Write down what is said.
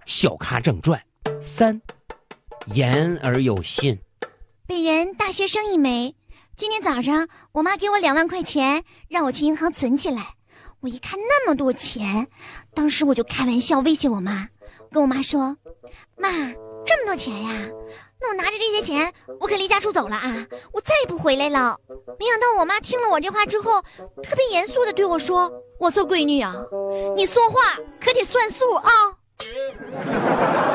小咖正传3，言而有信。 本人大学生一枚，今天早上我妈给我2万块钱，让我去银行存起来。我一看那么多钱，当时我就开玩笑威胁我妈，跟我妈说：妈，这么多钱呀，那我拿着这些钱我可离家出走了啊，我再也不回来了。没想到我妈听了我这话之后，特别严肃地对我说：我说闺女啊，你说话可得算数啊。